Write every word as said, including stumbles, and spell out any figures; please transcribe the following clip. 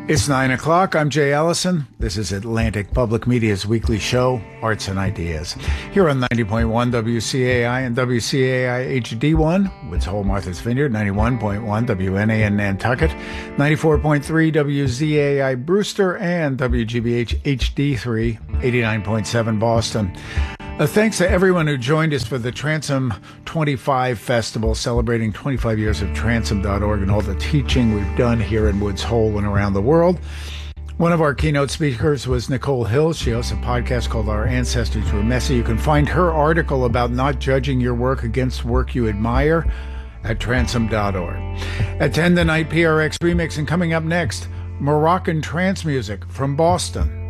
It's nine o'clock. I'm Jay Allison. This is Atlantic Public Media's weekly show, Arts and Ideas. Here on ninety point one W C A I and W C A I H D one, Woods Hole, Martha's Vineyard, ninety-one point one W N A in Nantucket, ninety-four point three W Z A I Brewster, and W G B H H D three, eighty-nine point seven Boston. Uh, thanks to everyone who joined us for the Transom twenty-five Festival, celebrating twenty-five years of transom dot org and all the teaching we've done here in Woods Hole and around the world. One of our keynote speakers was Nicole Hill. She hosts a podcast called Our Ancestors Were Messy. You can find her article about not judging your work against work you admire at transom dot org. At ten tonight, P R X Remix, and coming up next, Moroccan trance music from Boston.